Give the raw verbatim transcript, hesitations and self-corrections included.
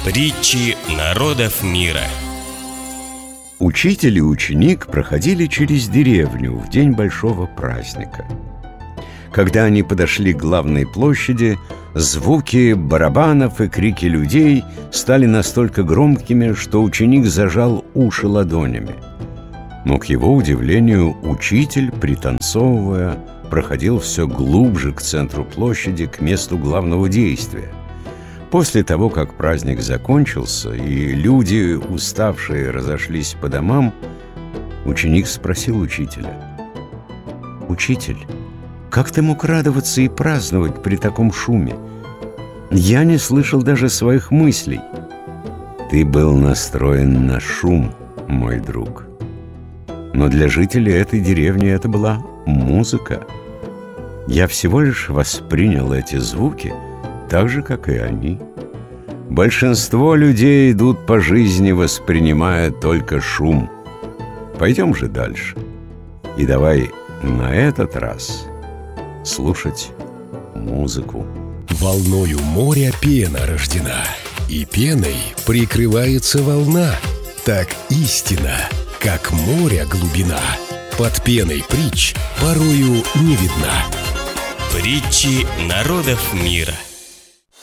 Притчи народов мира. Учитель и ученик проходили через деревню в день большого праздника. Когда они подошли к главной площади, звуки барабанов и крики людей стали настолько громкими, что ученик зажал уши ладонями. Но, к его удивлению, учитель, пританцовывая, проходил все глубже к центру площади, к месту главного действия. После того, как праздник закончился и люди, уставшие, разошлись по домам, ученик спросил учителя: «Учитель, как ты мог радоваться и праздновать при таком шуме? Я не слышал даже своих мыслей». «Ты был настроен на шум, мой друг. Но для жителей этой деревни это была музыка. Я всего лишь воспринял эти звуки так же, как и они. Большинство людей идут по жизни, воспринимая только шум. Пойдем же дальше. И давай на этот раз слушать музыку». Волною моря пена рождена, и пеной прикрывается волна. Так истина, как море глубина, под пеной притч порою не видна. Притчи народов мира.